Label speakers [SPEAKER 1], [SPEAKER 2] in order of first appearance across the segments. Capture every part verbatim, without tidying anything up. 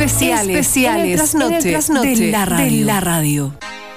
[SPEAKER 1] Especiales, especiales en el trasnoche, en el trasnoche de, la radio. de la radio.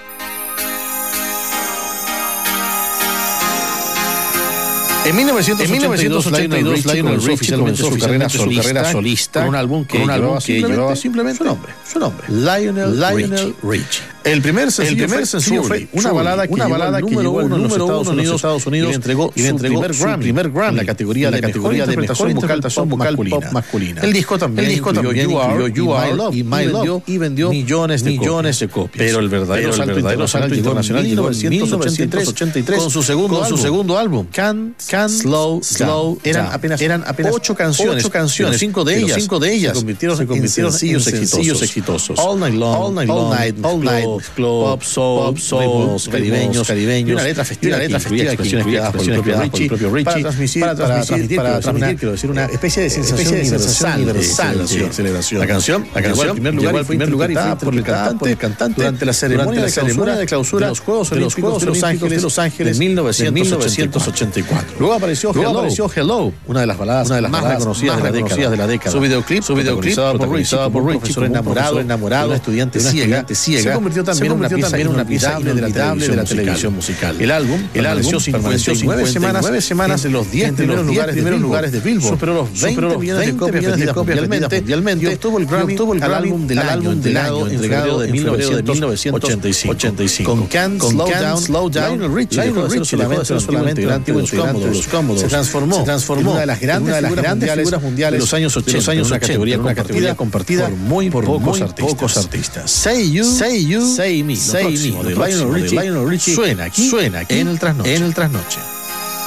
[SPEAKER 2] En mil novecientos ochenta y dos, Lionel Richie comenzó su carrera solista, carrera solista con un álbum que, un álbum que llevaba, llevaba simplemente su nombre, su nombre, Lionel, Lionel Richie. Richie. El primer sencillo, el primer sencillo fue, fue una balada que, una balada que llegó al número uno en los Estados Unidos y le entregó, y le entregó su, primer Grammy, primer Grammy en la categoría, la de, categoría de mejor interpretación vocal pop masculina. masculina. El disco también, el disco también incluyó You Are y My Love y vendió millones de millones de copias. Pero el verdadero salto internacional llegó en mil novecientos ochenta y tres con su segundo álbum, Can't Slow Slow. Eran apenas eran apenas ocho canciones, ocho canciones, cinco de ellas, cinco de ellas se convirtieron en sencillos exitosos. All Night Long, All Night Long, All Night Pop, soul, soul, caribeños, caribeños, y una letra festiva, una letra festiva que incluía expresiones creadas por el propio Richie, para transmitir, para transmitir, para transmitir, quiero decir, una especie de sensación universal de celebración. La canción, la canción, en primer lugar, en primer lugar, y fue por el cantante, el cantante durante la ceremonia de clausura de los Juegos Olímpicos de Los Ángeles, de Los Ángeles, mil novecientos ochenta y cuatro. Luego apareció Hello, una de las baladas más reconocidas de la década. Su videoclip, su videoclip, protagonizado por Richie, profesor enamorado, enamorado, una estudiante ciega, se convirtió también en una pieza inolvidable de la televisión musical. El álbum, el álbum permaneció nueve semanas, nueve semanas en los diez primeros lugares, primeros lugares de Billboard. Superó los veinte millones de copias vendidas mundialmente y obtuvo el Grammy al álbum del año entregado en mil novecientos ochenta y cinco. Con Can't Slow Down, Lionel Richie dejó de ser solamente un antiguo integrante de los Cómodos. Se transformó en una de las grandes figuras mundiales de los años ochenta, en una categoría compartida por muy pocos artistas. Say You, Say You, Say Me. Say Me, de Lionel Richie, Lionel Richie suena aquí, suena aquí en el trasnoche. En el trasnoche.